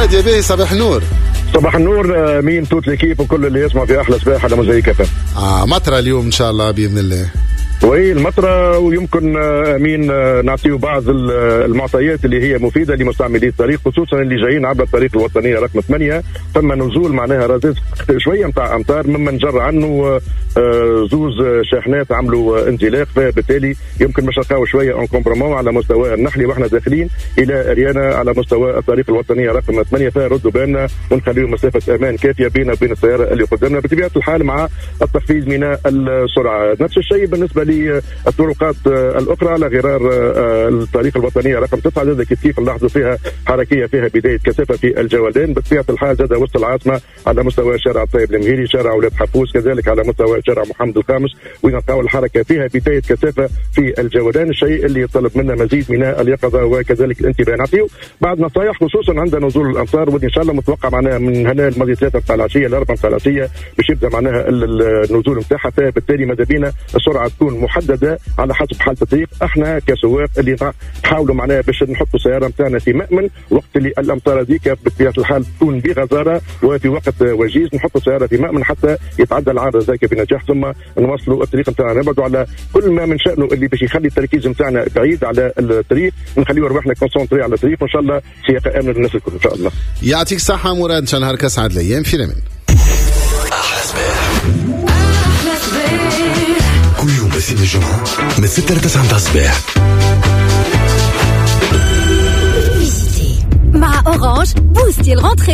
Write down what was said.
مراد يا باهي، صباح النور. صباح النور مين توت ليكيب وكل اللي يسمع في احلى صباح على موزايك FM. مطرة اليوم ان شاء الله باذن الله. وهي المطرة، ويمكن امين نعطيه بعض المعطيات اللي هي مفيده لمستعملي الطريق، خصوصا اللي جايين عبر الطريق الوطنيه رقم 8. ثم نزول معناها رذاذ شويه نتاع امطار، مما نجر عنه زوز شاحنات عملوا انزلاق، فبالتالي يمكن باش نلقاو شويه اون كومبرومون على مستوى النحلي واحنا داخلين الى اريانا على مستوى الطريق الوطنيه رقم 8. فردوا بالنا ونخليوا مسافه امان كافيه بيننا وبين السياره اللي قدامنا بطبيعه الحال مع التخفيض من السرعه. نفس الشيء بالنسبه للطرقات الاخرى على غرار الطريق الوطنيه رقم 9، زاد كيف نلاحظوا فيها حركيه، فيها بدايه كثافه في الجولان بطبيعه الحال. زاد وسط العاصمه على مستوى شارع الطيب المهيري، شارع ولاد حفوز، كذلك على مستوى شارع محمد الخامس، ونلقاو الحركه فيها بدايه كثافه في الجولان، الشيء اللي يطلب منا مزيد من اليقظه وكذلك الانتباه. نعطيو بعض نصائح خصوصا عند نزول الامطار، وان شاء الله متوقع معناها من هنا الماضي 3 نتاع العشيه ل 4 نتاع العشيه باش يبدا معناها النزول نتاعها، فبالتالي ماذا بينا السرعه تكون محدده على حسب حاله الطريق. احنا كسواق اللي نحاولوا معناها باش نحطوا السياره نتاعنا في مأمن وقت اللي الامطار هذيك بطبيعه الحال تكون بغزاره وفي وقت وجيز، نحطوا السياره في مأمن حتى يتعدى العارضه ذاك بنجاح، ثم نواصلوا الطريق نتاعنا، نبعدوا على كل ما من شأنه اللي باش يخلي التركيز نتاعنا بعيد على الطريق، نخليوا رواحنا كونسونطري على الطريق، وان شاء الله سياقه امن للناس الكل ان شاء الله. يعطيك الصحه مراد، ان شاء الله نهارك اسعد الايام في الامان. كل يوم بسيب الجمعة من 6 ل 9 متاع الصباح مع أورانج بوستي الغنطري